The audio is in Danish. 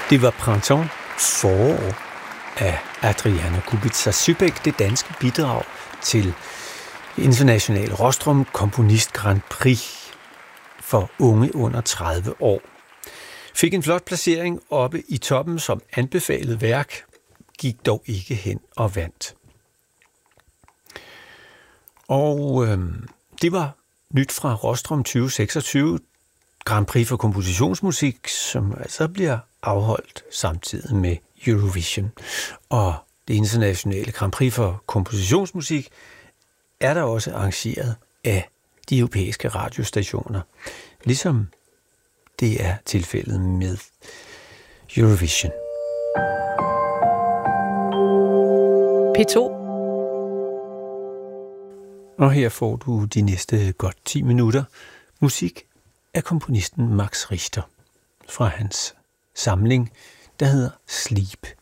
Det var Printemps, forår af Adriana Kubica-Sybeck, det danske bidrag til International Rostrum Komponist Grand Prix for unge under 30 år. Fik en flot placering oppe i toppen som anbefalet værk, gik dog ikke hen og vandt. Og det var nyt fra Rostrum 2026, Grand Prix for kompositionsmusik, som altså bliver afholdt samtidig med Eurovision. Og det internationale Grand Prix for kompositionsmusik er der også arrangeret af de europæiske radiostationer, ligesom det er tilfældet med Eurovision. P2. Og her får du de næste godt 10 minutter musik af komponisten Max Richter fra hans samling, der hedder Sleep.